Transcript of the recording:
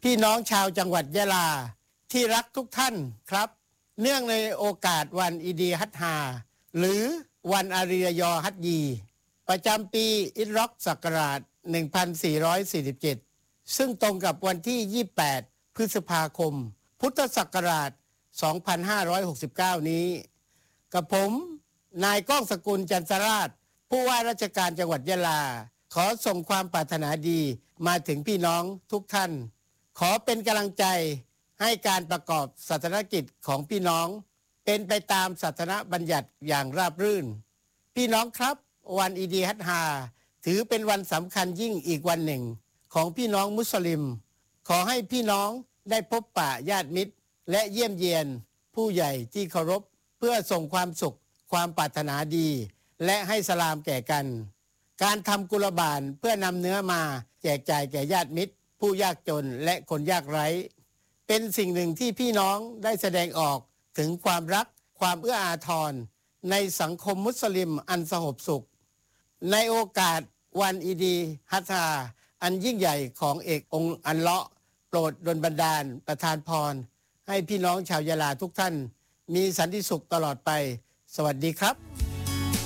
พี่น้องชาวจังหวัดยะลาที่รักทุกท่านครับเนื่องในโอกาสวันอีดีฮัตฮาหรือวันอาริยยอฮัตยีประจำปีอิรอกศักราช 1447 ซึ่งตรงกับวันที่ 28 พฤษภาคม พุทธศักราช 2569 นี้กับผมนายก้องสกุลจันทราชผู้ว่าราชการจังหวัดยะลาขอส่งความปรารถนาดีมาถึงพี่น้องทุกท่านขอเป็นกำลังใจให้การประกอบศาสนกิจของพี่น้องเป็นไปตามศาสนบัญญัติอย่างราบรื่นพี่น้องครับวันอีดีฮัตฮาถือเป็นวันสำคัญยิ่งอีกวันหนึ่งของพี่น้องมุสลิมขอให้พี่น้องได้พบปะญาติมิตรและเยี่ยมเยียนผู้ใหญ่ที่เคารพเพื่อส่งความสุขความปรารถนาดีและให้สลามแก่กันการทำกุรบานเพื่อนำเนื้อมาแจกจ่ายแก่ญาติมิตรผู้ยากจนและคนยากไร้เป็นสิ่งหนึ่งที่พี่น้องได้แสดงออกถึงความรักความเอื้ออาทรในสังคมมุสลิมอันสงบสุขในโอกาสวันอีดีฮัตฮาอันยิ่งใหญ่ของเอกองค์อัลเลาะห์โปรดดลบันดาลประทานพรให้พี่น้องชาวยะลาทุกท่านมีสันติสุขตลอดไปสวัสดีครับ